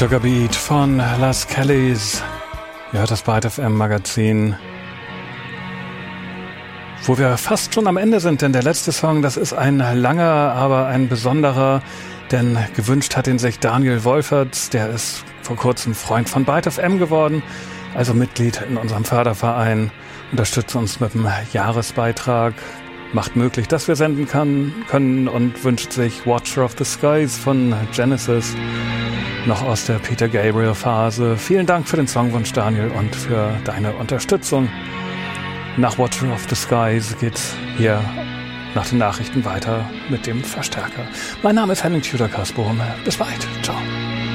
Sugar Beat von Las Kellys. Ihr hört das Byte FM Magazin, wo wir fast schon am Ende sind, denn der letzte Song, das ist ein langer, aber ein besonderer, denn gewünscht hat ihn sich Daniel Wolferts, der ist vor kurzem Freund von Byte FM geworden, also Mitglied in unserem Förderverein, unterstützt uns mit einem Jahresbeitrag, macht möglich, dass wir senden können und wünscht sich Watcher of the Skies von Genesis, noch aus der Peter Gabriel Phase. Vielen Dank für den Songwunsch, Daniel, und für deine Unterstützung. Nach Watcher of the Skies geht's hier nach den Nachrichten weiter mit dem Verstärker. Mein Name ist Henning Tudor-Kasbohm. Bis bald. Ciao.